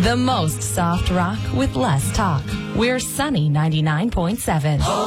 The most soft rock with less talk. We're Sunny 99.7.